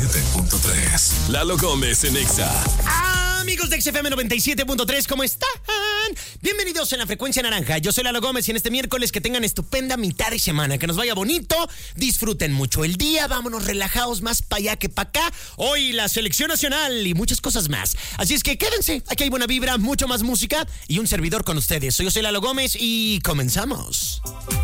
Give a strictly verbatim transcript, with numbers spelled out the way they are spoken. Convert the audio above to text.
siete punto tres. Lalo Gómez en Exa. Amigos de X F M noventa y siete punto tres, ¿cómo están? Bienvenidos en la frecuencia naranja. Yo soy Lalo Gómez y en este miércoles que tengan estupenda mitad de semana, que nos vaya bonito, disfruten mucho el día, vámonos relajados más para allá que para acá. Hoy la selección nacional y muchas cosas más. Así es que quédense, aquí hay buena vibra, mucho más música y un servidor con ustedes. Soy yo soy Lalo Gómez y comenzamos.